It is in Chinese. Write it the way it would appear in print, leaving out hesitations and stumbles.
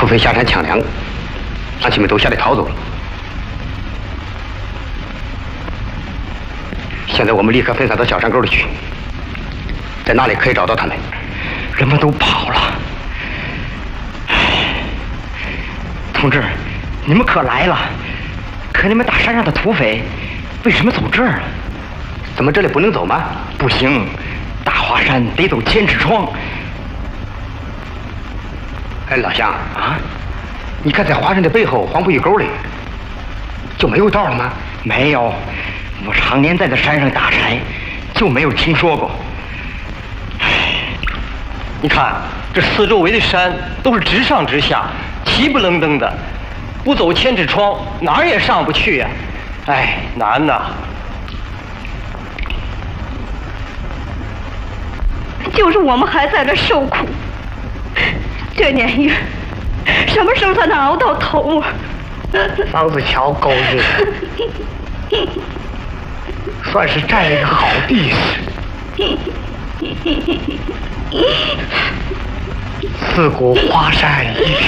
土匪下山抢粮，乡亲们都吓得逃走了。现在我们立刻分散到小山沟里去，在那里可以找到他们。 人们都跑了。同志，你们可来了，可你们打山上的土匪为什么走这儿啊？ 怎么这里不能走吗？ 不行，大华山得走千尺窗。 哎，老乡啊，你看在华山的背后黄布峪沟里就没有道了吗？ 没有，我常年在这山上打柴，就没有听说过。 你看这四周围的山都是直上直下，齐不愣登的，不走千尺窗哪儿也上不去呀。哎，难呐！ 就是我们还在这受苦，这年月什么时候才能熬到头啊？ 房子桥狗日，算是占了一个好地势。自古华山一